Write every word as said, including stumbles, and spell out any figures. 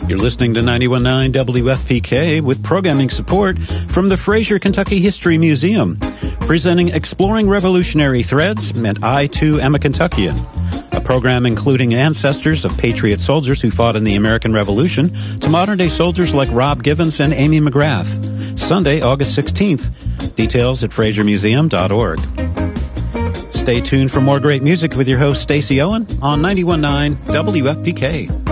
You're listening to ninety-one point nine W F P K with programming support from the Fraser Kentucky History Museum, presenting Exploring Revolutionary Threads and I, Too, Am a Kentuckian, a program including ancestors of patriot soldiers who fought in the American Revolution to modern-day soldiers like Rob Givens and Amy McGrath. Sunday, August sixteenth. Details at fraser museum dot org. Stay tuned for more great music with your host, Stacey Owen, on ninety-one point nine W F P K.